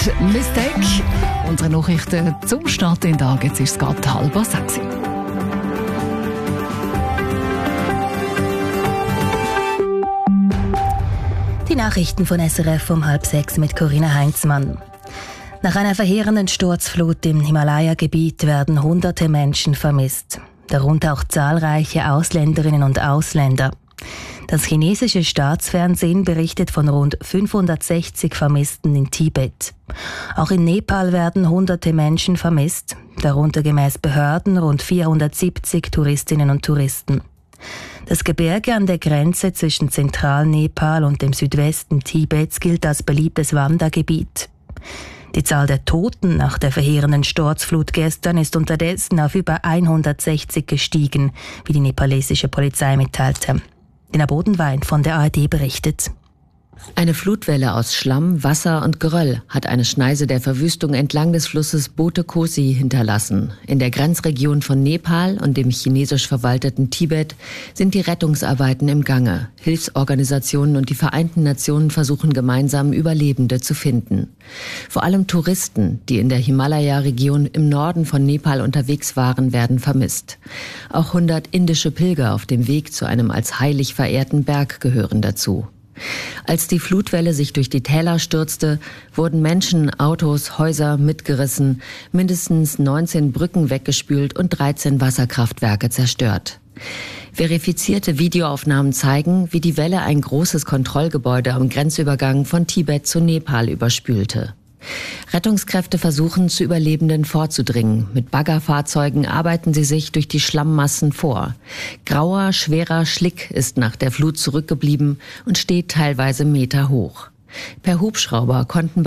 Mistake. Unsere Nachrichten zum Start in den Tag. Jetzt ist es gerade 5:30. Die Nachrichten von SRF um 5:30 mit Corinna Heinzmann. Nach einer verheerenden Sturzflut im Himalaya-Gebiet werden hunderte Menschen vermisst. Darunter auch zahlreiche Ausländerinnen und Ausländer. Das chinesische Staatsfernsehen berichtet von rund 560 Vermissten in Tibet. Auch in Nepal werden hunderte Menschen vermisst, darunter gemäß Behörden rund 470 Touristinnen und Touristen. Das Gebirge an der Grenze zwischen Zentralnepal und dem Südwesten Tibets gilt als beliebtes Wandergebiet. Die Zahl der Toten nach der verheerenden Sturzflut gestern ist unterdessen auf über 160 gestiegen, wie die nepalesische Polizei mitteilte. Dina Bodenwein von der ARD berichtet. Eine Flutwelle aus Schlamm, Wasser und Geröll hat eine Schneise der Verwüstung entlang des Flusses Bote Kosi hinterlassen. In der Grenzregion von Nepal und dem chinesisch verwalteten Tibet sind die Rettungsarbeiten im Gange. Hilfsorganisationen und die Vereinten Nationen versuchen gemeinsam, Überlebende zu finden. Vor allem Touristen, die in der Himalaya-Region im Norden von Nepal unterwegs waren, werden vermisst. Auch 100 indische Pilger auf dem Weg zu einem als heilig verehrten Berg gehören dazu. Als die Flutwelle sich durch die Täler stürzte, wurden Menschen, Autos, Häuser mitgerissen, mindestens 19 Brücken weggespült und 13 Wasserkraftwerke zerstört. Verifizierte Videoaufnahmen zeigen, wie die Welle ein großes Kontrollgebäude am Grenzübergang von Tibet zu Nepal überspülte. Rettungskräfte versuchen, zu Überlebenden vorzudringen. Mit Baggerfahrzeugen arbeiten sie sich durch die Schlammmassen vor. Grauer, schwerer Schlick ist nach der Flut zurückgeblieben und steht teilweise Meter hoch. Per Hubschrauber konnten